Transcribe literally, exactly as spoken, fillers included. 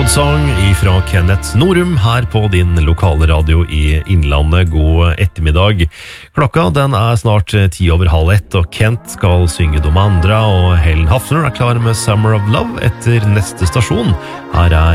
Road Song ifra Kenneth Norum her på din lokale radio i Innlandet. God ettermiddag. Klokka den er snart ti over halv ett, og Kent skal synge Domandra, og Helen Hafner er klar med Summer of Love etter neste stasjon. Her er